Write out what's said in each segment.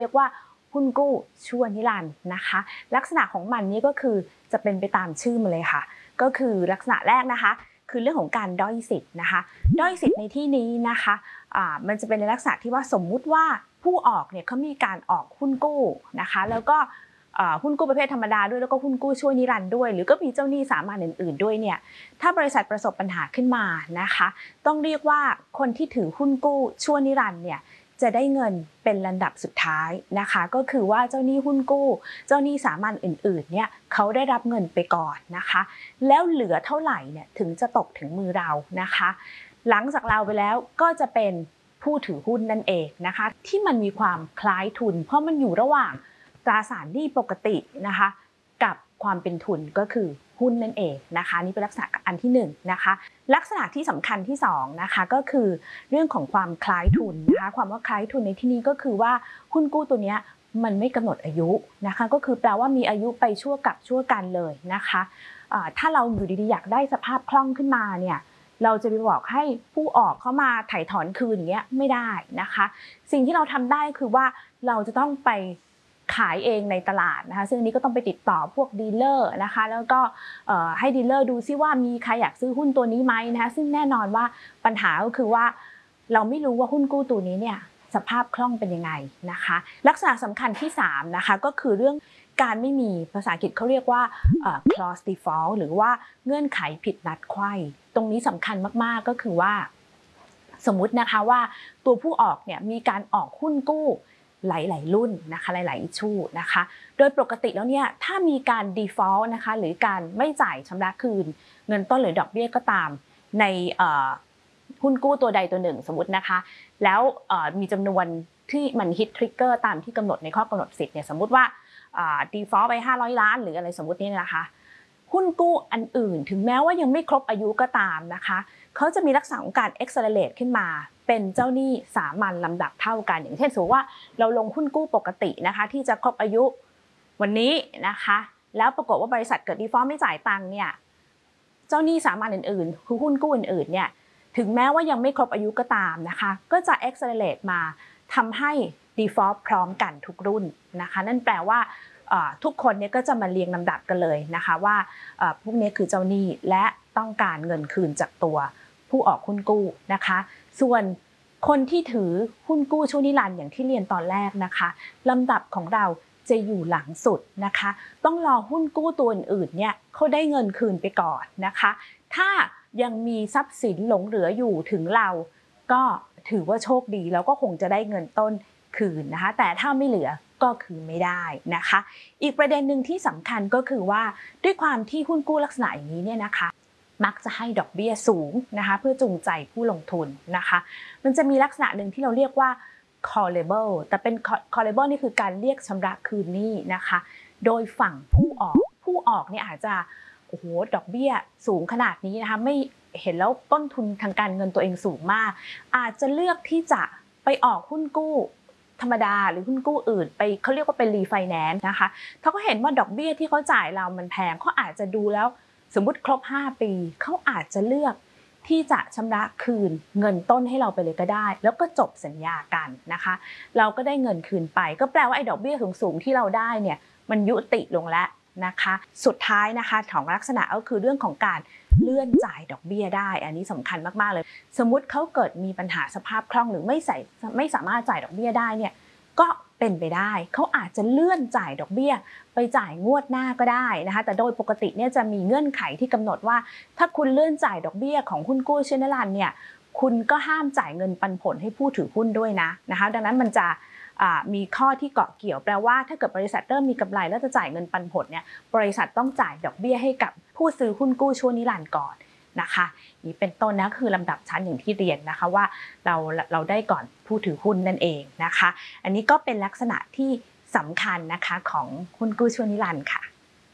เรียกว่าหุ้นกู้ชั่วนิรันดร์นะคะลักษณะของมันนี่ก็คือจะเป็นไปตามชื่อมันเลยค่ะก็คือลักษณะแรกนะคะคือเรื่องของการด้อยสิทธิ์นะคะด้อยสิทธิ์ในที่นี้นะคะมันจะเป็นในลักษณะที่ว่าสมมุติว่าผู้ออกเนี่ยเขามีการออกหุ้นกู้นะคะแล้วก็หุ้นกู้ประเภทธรรมดาด้วยแล้วก็หุ้นกู้ชั่วนิรันดร์ด้วยหรือก็มีเจ้าหนี้สามัญอื่นๆด้วยเนี่ยถ้าบริษัทประสบปัญหาขึ้นมานะคะต้องเรียกว่าคนที่ถือหุ้นกู้ชั่วนิรันดร์เนี่ยจะได้เงินเป็นลำดับสุดท้ายนะคะก็คือว่าเจ้าหนี้หุ้นกู้เจ้าหนี้สามัญอื่นๆเนี่ยเขาได้รับเงินไปก่อนนะคะแล้วเหลือเท่าไหร่เนี่ยถึงจะตกถึงมือเรานะคะหลังจากเราไปแล้วก็จะเป็นผู้ถือหุ้นนั่นเองนะคะที่มันมีความคล้ายทุนเพราะมันอยู่ระหว่างตราสารหนี้ปกตินะคะกับความเป็นทุนก็คือหุ้นนั่นเองนะคะนี่เป็นลักษณะอันที่1นะคะลักษณะที่สำคัญที่2นะคะก็คือเรื่องของความคล้ายทุนนะคะความว่าคล้ายทุนในที่นี้ก็คือว่าหุ้นกู้ตัวนี้มันไม่กำหนดอายุนะคะก็คือแปลว่ามีอายุไปชั่วกับชั่วกันเลยนะคะถ้าเราอยู่ดีๆอยากได้สภาพคล่องขึ้นมาเนี่ยเราจะไปบอกให้ผู้ออกเข้ามาถ่ายถอนคืนอย่างเงี้ยไม่ได้นะคะสิ่งที่เราทำได้คือว่าเราจะต้องไปขายเองในตลาดนะคะซึ่งอันนี้ก็ต้องไปติดต่อพวกดีลเลอร์นะคะแล้วก็ให้ดีลเลอร์ดูซิว่ามีใครอยากซื้อหุ้นตัวนี้ไหมนะคะซึ่งแน่นอนว่าปัญหาก็คือว่าเราไม่รู้ว่าหุ้นกู้ตัวนี้เนี่ยสภาพคล่องเป็นยังไงนะคะลักษณะสำคัญที่3นะคะก็คือเรื่องการไม่มีภาษาอังกฤษเขาเรียกว่า clause default หรือว่าเงื่อนไขผิดนัดไขว้ตรงนี้สำคัญมากๆก็คือว่าสมมุตินะคะว่าตัวผู้ออกเนี่ยมีการออกหุ้นกู้หลายๆรุ่นนะคะหลายๆ issue นะคะโดยปกติแล้วเนี่ยถ้ามีการ default นะคะหรือการไม่จ่ายชำระคืนเงินต้นหรือดอกเบี้ยก็ตามในหุ้นกู้ตัวใดตัวหนึ่งสมมตินะคะแล้วมีจำนวนที่มันฮิตทริกเกอร์ตามที่กำหนดในข้อกำหนดสิทธิ์เนี่ยสมมติว่าdefault ไป500 ล้านหรืออะไรสมมตินี่นะคะหุ้นกู้อันอื่นถึงแม้ว่ายังไม่ครบอายุก็ตามนะคะเขาจะมีลักษณะของการ accelerate ขึ้นมาเป็นเจ้าหนี้สามัญลำดับเท่ากันอย่างเช่นสมมติว่าเราลงหุ้นกู้ปกตินะคะที่จะครบอายุวันนี้นะคะแล้วปรากฏว่าบริษัทเกิด default ไม่จ่ายตังค์เนี่ยเจ้าหนี้สามัญอื่นๆคือหุ้นกู้อื่นๆเนี่ยถึงแม้ว่ายังไม่ครบอายุก็ตามนะคะก็จะ accelerate มาทำให้ default พร้อมกันทุกรุ่นนะคะนั่นแปลว่าทุกคนเนี่ยก็จะมาเรียงลำดับกันเลยนะคะว่าพวกนี้คือเจ้าหนี้และต้องการเงินคืนจากตัวผู้ออกหุ้นกู้นะคะส่วนคนที่ถือหุ้นกู้ชั่วนิรันดร์อย่างที่เรียนตอนแรกนะคะลำดับของเราจะอยู่หลังสุดนะคะต้องรอหุ้นกู้ตัวอื่นๆเนี่ยเขาได้เงินคืนไปก่อนนะคะถ้ายังมีทรัพย์สินหลงเหลืออยู่ถึงเราก็ถือว่าโชคดีแล้วก็คงจะได้เงินต้นคืนนะคะแต่ถ้าไม่เหลือก็คือไม่ได้นะคะอีกประเด็นหนึ่งที่สำคัญก็คือว่าด้วยความที่หุ้นกู้ลักษณะอย่างนี้เนี่ยนะคะมักจะให้ดอกเบี้ยสูงนะคะเพื่อจูงใจผู้ลงทุนนะคะมันจะมีลักษณะหนึ่งที่เราเรียกว่า callable แต่เป็น callable นี่คือการเรียกชำระคืนหนี้นะคะโดยฝั่งผู้ออกเนี่ยอาจจะโอ้โหดอกเบี้ยสูงขนาดนี้นะคะไม่เห็นแล้วต้นทุนทางการเงินตัวเองสูงมากอาจจะเลือกที่จะไปออกหุ้นกู้ธรรมดาหรือหุ้นกู้อื่นไปเขาเรียกว่าเป็นรีไฟแนนซ์นะคะเขาก็เห็นว่าดอกเบี้ยที่เขาจ่ายเรามันแพงเขาอาจจะดูแล้วสมมุติครบ5 ปีเขาอาจจะเลือกที่จะชำระคืนเงินต้นให้เราไปเลยก็ได้แล้วก็จบสัญญากันนะคะเราก็ได้เงินคืนไปก็แปลว่าไอ้ดอกเบี้ยสูงๆที่เราได้เนี่ยมันยุติลงแล้วนะคะสุดท้ายนะคะของลักษณะก็คือเรื่องของการเลื่อนจ่ายดอกเบี้ยได้อันนี้สำคัญมากๆเลยสมมุติเขาเกิดมีปัญหาสภาพคล่องหรือไม่สามารถจ่ายดอกเบี้ยได้เนี่ยก็เป็นไปได้เขาอาจจะเลื่อนจ่ายดอกเบี้ยไปจ่ายงวดหน้าก็ได้นะคะแต่โดยปกติเนี่ยจะมีเงื่อนไขที่กำหนดว่าถ้าคุณเลื่อนจ่ายดอกเบี้ยของหุ้นกู้ชั่วนิรันดร์เนี่ยคุณก็ห้ามจ่ายเงินปันผลให้ผู้ถือหุ้นด้วยนะคะดังนั้นมันจะมีข้อที่เกาะเกี่ยวแปลว่าถ้าเกิดบริษัทเริ่มมีกำไรแล้วจะจ่ายเงินปันผลเนี่ยบริษัทต้องจ่ายดอกเบี้ยให้กับผู้ซื้อหุ้นกู้ชั่วนิรันดร์ก่อนนะคะนี่เป็นต้นนะคือลำดับชั้นอย่างที่เรียนนะคะว่าเราได้ก่อนผู้ถือหุ้นนั่นเองนะคะอันนี้ก็เป็นลักษณะที่สำคัญนะคะของหุ้นกู้ชั่วนิรันดร์ค่ะ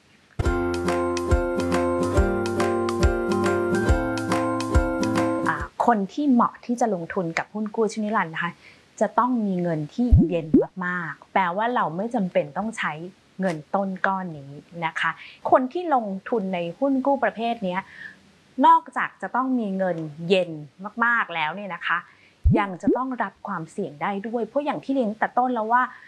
คนที่เหมาะที่จะลงทุนกับหุ้นกู้ชั่วนิรันดร์นะคะจะต้องมีเงินที่เย็นมากๆแปลว่าเราไม่จำเป็นต้องใช้เงินต้นก้อนนี้นะคะคนที่ลงทุนในหุ้นกู้ประเภทนี้นอกจากจะต้องมีเงินเย็นมากๆแล้วเนี่ยนะคะยังจะต้องรับความเสี่ยงได้ด้วยเพราะอย่างที่เรียนแต่ต้นแล้วว่า